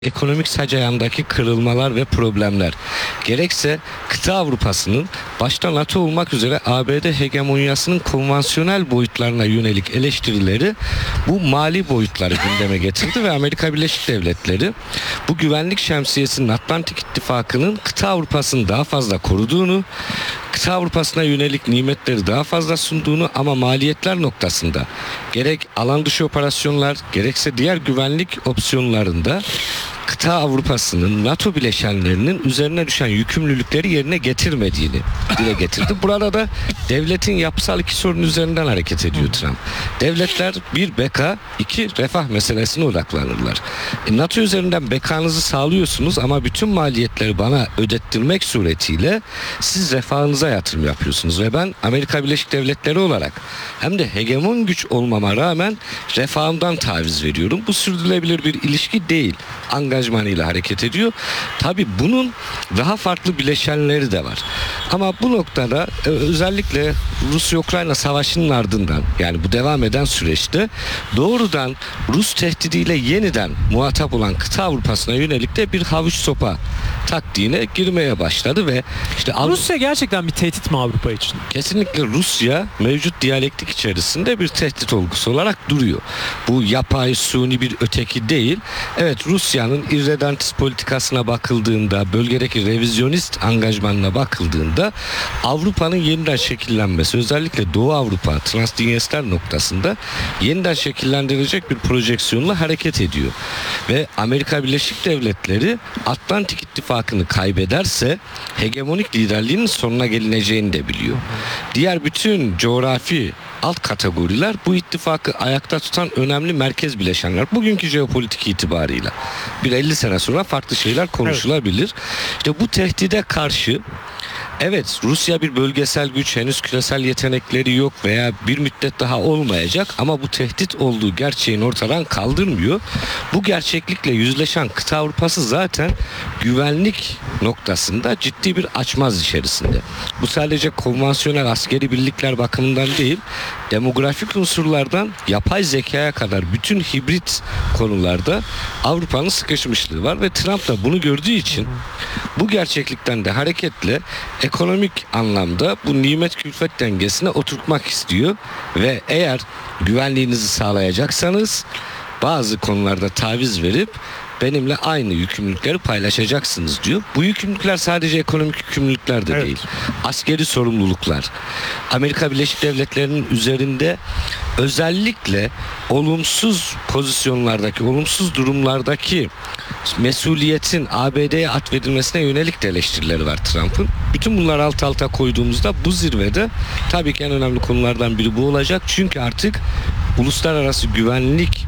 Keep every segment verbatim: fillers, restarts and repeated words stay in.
ekonomik sac ayağındaki kırılmalar ve problemler, gerekse kıta Avrupa'sının başta NATO olmak üzere A B D hegemonyasının konvansiyonel boyutlarına yönelik eleştirileri bu mali boyutları gündeme getirdi ve Amerika Birleşik Devletleri bu güvenlik şemsiyesinin Atlantik İttifakı'nın kıta Avrupa'sını daha fazla koruduğunu, kıta Avrupa'sına yönelik nimetleri daha fazla sunduğunu ama maliyetler noktasında gerek alan dışı operasyonlar gerekse diğer güvenlik opsiyonlarında kıta Avrupa'sının NATO bileşenlerinin üzerine düşen yükümlülükleri yerine getirmediğini dile getirdi. Burada da devletin yapısal iki sorun üzerinden hareket ediyor Trump. Devletler bir beka, iki refah meselesine odaklanırlar. E, NATO üzerinden bekanızı sağlıyorsunuz ama bütün maliyetleri bana ödettirmek suretiyle siz refahınıza yatırım yapıyorsunuz ve ben Amerika Birleşik Devletleri olarak hem de hegemon güç olmama rağmen refahımdan taviz veriyorum. Bu sürdürülebilir bir ilişki değil. Angajmanıyla hareket ediyor. Tabii bunun daha farklı bileşenleri de var. Ama bu noktada özellikle Rusya-Ukrayna savaşının ardından, yani bu devam eden süreçte doğrudan Rus tehdidiyle yeniden muhatap olan kıta Avrupa'sına yönelik de bir havuç sopa taktiğine girmeye başladı ve işte Rusya gerçekten bir tehdit mi Avrupa için? Kesinlikle Rusya mevcut diyalektik içerisinde bir tehdit olgusu olarak duruyor. Bu yapay, suni bir öteki değil. Evet, Rusya'nın irredentist politikasına bakıldığında, bölgedeki revizyonist angajmanına bakıldığında Avrupa'nın yeniden şekillenmesi, özellikle Doğu Avrupa, Transdniester noktasında yeniden şekillendirecek bir projeksiyonla hareket ediyor. Ve Amerika Birleşik Devletleri Atlantik İttifakı'nı kaybederse hegemonik liderliğinin sonuna gelineceğini de biliyor. Diğer bütün coğrafi alt kategoriler bu ittifakı ayakta tutan önemli merkez bileşenler. Bugünkü jeopolitik itibarıyla bir elli sene sonra farklı şeyler konuşulabilir. İşte bu tehdide karşı evet, Rusya bir bölgesel güç, henüz küresel yetenekleri yok veya bir müddet daha olmayacak ama bu tehdit olduğu gerçeğini ortadan kaldırmıyor. Bu gerçeklikle yüzleşen kıta Avrupası zaten güvenlik noktasında ciddi bir açmaz içerisinde. Bu sadece konvansiyonel askeri birlikler bakımından değil, demografik unsurlardan yapay zekaya kadar bütün hibrit konularda Avrupa'nın sıkışmışlığı var ve Trump da bunu gördüğü için bu gerçeklikten de hareketle ekonomik anlamda bu nimet külfet dengesine oturtmak istiyor ve eğer güvenliğinizi sağlayacaksanız bazı konularda taviz verip benimle aynı yükümlülükleri paylaşacaksınız diyor. Bu yükümlülükler sadece ekonomik yükümlülükler de evet. değil. Askeri sorumluluklar. Amerika Birleşik Devletleri'nin üzerinde özellikle olumsuz pozisyonlardaki, olumsuz durumlardaki mesuliyetin A B D'ye atfedilmesine yönelik de eleştirileri var Trump'ın. Bütün bunları alt alta koyduğumuzda bu zirvede tabii ki en önemli konulardan biri bu olacak. Çünkü artık uluslararası güvenlik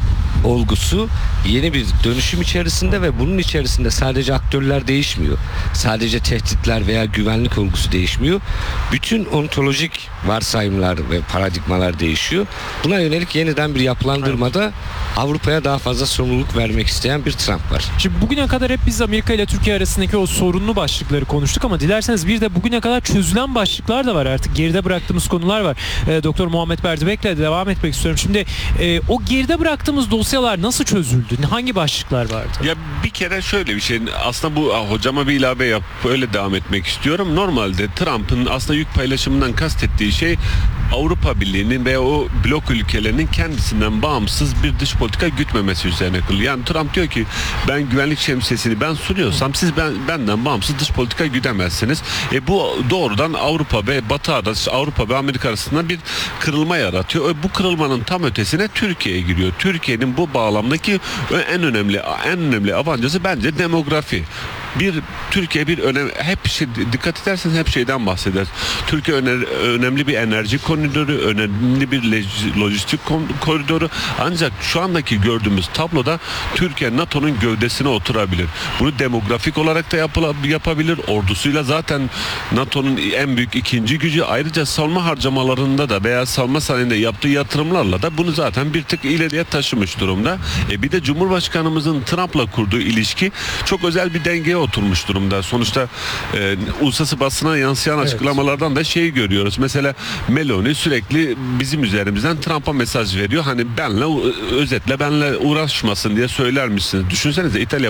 olgusu yeni bir dönüşüm içerisinde ve bunun içerisinde sadece aktörler değişmiyor. Sadece tehditler veya güvenlik olgusu değişmiyor. Bütün ontolojik varsayımlar ve paradigmalar değişiyor. Buna yönelik yeniden bir yapılandırmada evet. Avrupa'ya daha fazla sorumluluk vermek isteyen bir Trump var. Şimdi bugüne kadar hep biz Amerika ile Türkiye arasındaki o sorunlu başlıkları konuştuk ama dilerseniz bir de bugüne kadar çözülen başlıklar da var. Artık geride bıraktığımız konular var. E, Doktor Muhammed Berdibek'le devam etmek istiyorum. Şimdi e, o geride bıraktığımız dosyalar nasıl çözüldü? Hangi başlıklar vardı? Ya bir kere şöyle bir şey. Aslında bu hocama bir ilave yap. Öyle devam etmek istiyorum. Normalde Trump'ın aslında yük paylaşımından kastettiği şey Avrupa Birliği'nin veya o blok ülkelerinin kendisinden bağımsız bir dış politika gütmemesi üzerine kurulu. Yani Trump diyor ki ben güvenlik şemsiyesini ben sunuyorsam siz ben, benden bağımsız dış politika güdemezsiniz. E bu doğrudan Avrupa ve Batı arası, Avrupa ve Amerika arasında bir kırılma yaratıyor. E bu kırılmanın tam ötesine Türkiye'ye giriyor. Türkiye'nin bu bağlamdaki en önemli en önemli avantajı bence demografi. Bir Türkiye bir önemli hep şey, dikkat ederseniz hep şeyden bahseder. Türkiye öner, önemli bir enerji koridoru, önemli bir lojistik koridoru. Ancak şu andaki gördüğümüz tabloda Türkiye NATO'nun gövdesine oturabilir. Bunu demografik olarak da yapabilir. Ordusuyla zaten NATO'nun en büyük ikinci gücü. Ayrıca savunma harcamalarında da veya savunma sanayinde yaptığı yatırımlarla da bunu zaten bir tık ileriye taşımış durumda. E bir de Cumhurbaşkanımızın Trump'la kurduğu ilişki çok özel bir denge oturmuş durumda. Sonuçta e, uluslararası basına yansıyan Evet. açıklamalardan da şeyi görüyoruz. Mesela Meloni sürekli bizim üzerimizden Trump'a mesaj veriyor. Hani benle özetle benle uğraşmasın diye söyler misiniz? Düşünsenize İtalya